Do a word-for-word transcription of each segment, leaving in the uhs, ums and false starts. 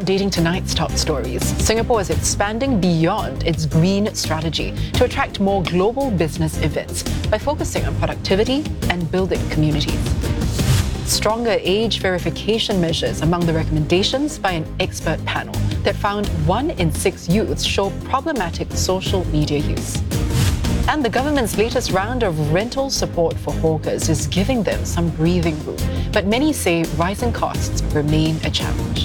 Updating tonight's top stories, Singapore is expanding beyond its green strategy to attract more global business events by focusing on productivity and building communities. Stronger age verification measures among the recommendations by an expert panel that found one in six youths show problematic social media use. And the government's latest round of rental support for hawkers is giving them some breathing room, but many say rising costs remain a challenge.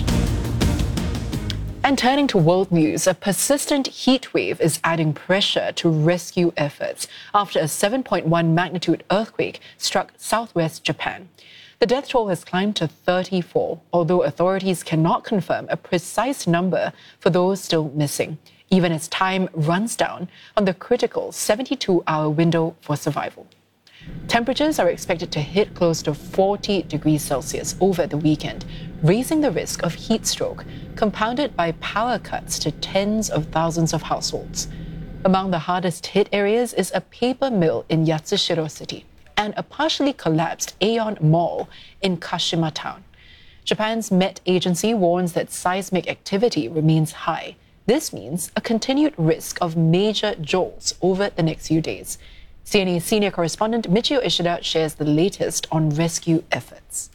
And turning to world news, a persistent heat wave is adding pressure to rescue efforts after a seven point one magnitude earthquake struck southwest Japan. The death toll has climbed to thirty-four, although authorities cannot confirm a precise number for those still missing, even as time runs down on the critical seventy-two hour window for survival. Temperatures are expected to hit close to forty degrees Celsius over the weekend, raising the risk of heat stroke, compounded by power cuts to tens of thousands of households. Among the hardest hit areas is a paper mill in Yatsushiro City and a partially collapsed Aeon Mall in Kashima Town. Japan's Met Agency warns that seismic activity remains high. This means a continued risk of major jolts over the next few days. C N A senior correspondent Michio Ishida shares the latest on rescue efforts.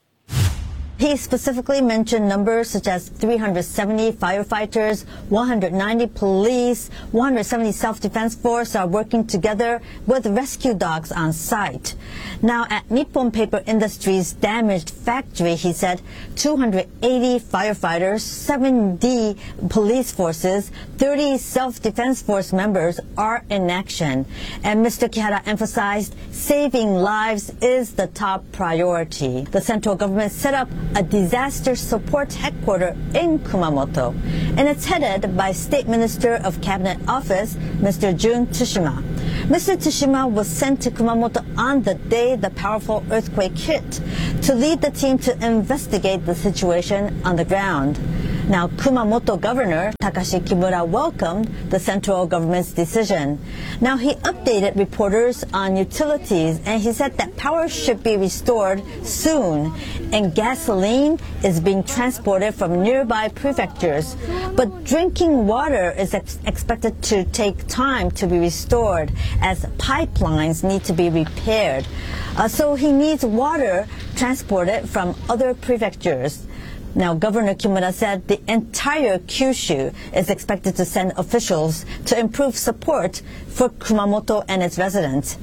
He specifically mentioned numbers such as three hundred seventy firefighters, one hundred ninety police, one hundred seventy self-defense force are working together with rescue dogs on site. Now, at Nippon Paper Industries' damaged factory, he said two hundred eighty firefighters, seventy police forces, thirty self-defense force members are in action. And Mister Kihara emphasized saving lives is the top priority. The central government set up a disaster support headquarters in Kumamoto, and it's headed by State Minister of Cabinet Office, Mister Jun Tsushima. Mister Tsushima was sent to Kumamoto on the day the powerful earthquake hit to lead the team to investigate the situation on the ground. Now, Kumamoto Governor Takashi Kimura welcomed the central government's decision. Now, he updated reporters on utilities, and he said that power should be restored soon, and gasoline is being transported from nearby prefectures. But drinking water is ex- expected to take time to be restored, as pipelines need to be repaired. Uh, so he needs water transported from other prefectures. Now, Governor Kimura said the entire Kyushu is expected to send officials to improve support for Kumamoto and its residents.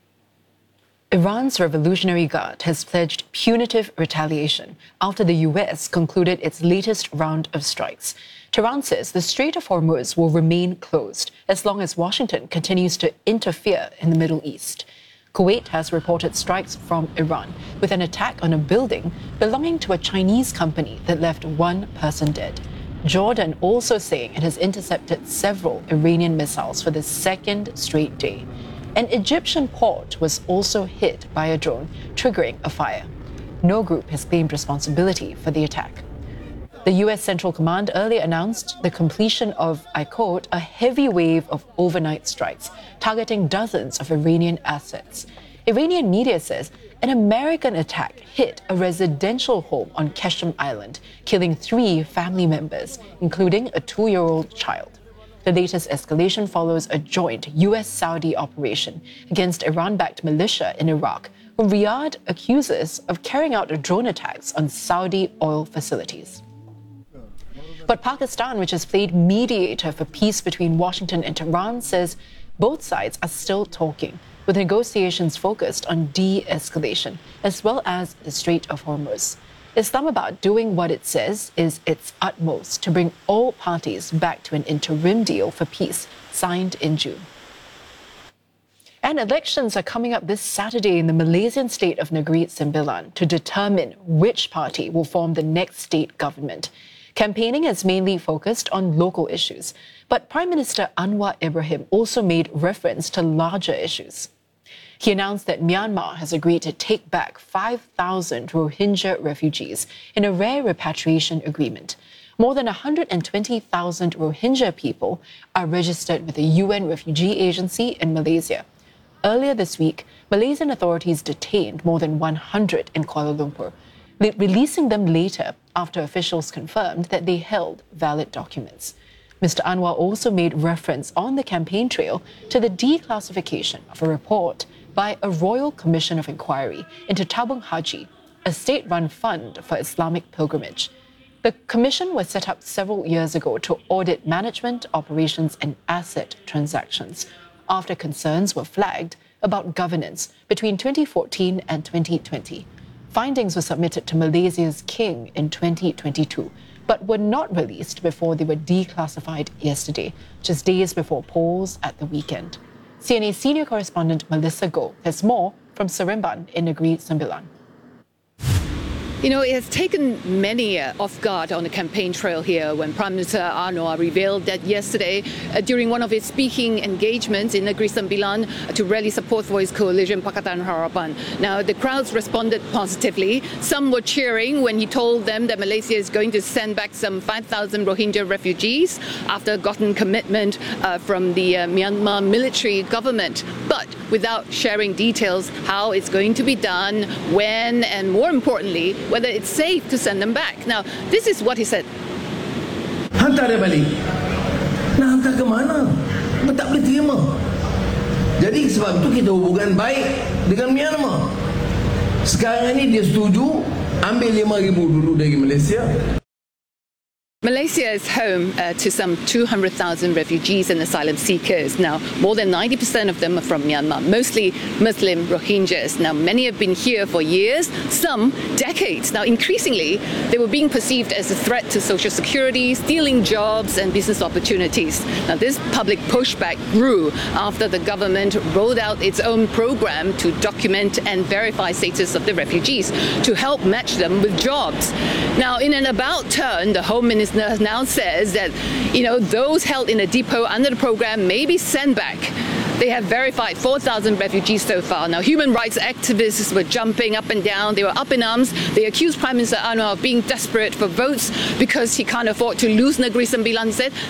Iran's Revolutionary Guard has pledged punitive retaliation after the U S concluded its latest round of strikes. Tehran says the Strait of Hormuz will remain closed as long as Washington continues to interfere in the Middle East. Kuwait has reported strikes from Iran with an attack on a building belonging to a Chinese company that left one person dead. Jordan also saying it has intercepted several Iranian missiles for the second straight day. An Egyptian port was also hit by a drone, triggering a fire. No group has claimed responsibility for the attack. The U S Central Command earlier announced the completion of, I quote, a heavy wave of overnight strikes targeting dozens of Iranian assets. Iranian media says an American attack hit a residential home on Keshem Island, killing three family members, including a two-year-old child. The latest escalation follows a joint U S-Saudi operation against Iran-backed militia in Iraq, whom Riyadh accuses of carrying out drone attacks on Saudi oil facilities. But Pakistan, which has played mediator for peace between Washington and Tehran, says both sides are still talking, with negotiations focused on de-escalation, as well as the Strait of Hormuz. Islamabad doing what it says is its utmost to bring all parties back to an interim deal for peace signed in June. And elections are coming up this Saturday in the Malaysian state of Negeri Sembilan to determine which party will form the next state government. Campaigning is mainly focused on local issues, but Prime Minister Anwar Ibrahim also made reference to larger issues. He announced that Myanmar has agreed to take back five thousand Rohingya refugees in a rare repatriation agreement. More than one hundred twenty thousand Rohingya people are registered with the U N Refugee Agency in Malaysia. Earlier this week, Malaysian authorities detained more than one hundred in Kuala Lumpur. le- releasing them later after officials confirmed that they held valid documents. Mister Anwar also made reference on the campaign trail to the declassification of a report by a Royal Commission of Inquiry into Tabung Haji, a state-run fund for Islamic pilgrimage. The commission was set up several years ago to audit management, operations and asset transactions after concerns were flagged about governance between twenty fourteen and twenty twenty. Findings were submitted to Malaysia's King in twenty twenty-two, but were not released before they were declassified yesterday, just days before polls at the weekend. C N A senior correspondent Melissa Goh has more from Seremban in Negeri Sembilan. You know, it has taken many uh, off guard on the campaign trail here when Prime Minister Anwar revealed that yesterday, uh, during one of his speaking engagements in Negeri Sembilan uh, to rally support for his coalition Pakatan Harapan. Now, the crowds responded positively. Some were cheering when he told them that Malaysia is going to send back some five thousand Rohingya refugees after gotten commitment uh, from the uh, Myanmar military government, but without sharing details how it's going to be done, when, and more importantly, whether it's safe to send them back. Now, this is what he said. Hantar dia balik. Nak hantar ke mana? Kita tak boleh terima. Jadi sebab itu kita hubungan baik dengan Myanmar. Sekarang ini dia setuju ambil lima ribu dulu dari Malaysia. Malaysia is home uh, to some two hundred thousand refugees and asylum seekers. Now, more than ninety percent of them are from Myanmar, mostly Muslim Rohingyas. Now, many have been here for years, some decades. Now, increasingly, they were being perceived as a threat to social security, stealing jobs and business opportunities. Now, this public pushback grew after the government rolled out its own program to document and verify status of the refugees to help match them with jobs. Now, in an about turn, the Home Minister now says that, you know, those held in a depot under the program may be sent back. They have verified four thousand refugees so far. Now, human rights activists were jumping up and down. They were up in arms. They accused Prime Minister Anwar of being desperate for votes because he can't afford to lose Negeri Sembilan, he said.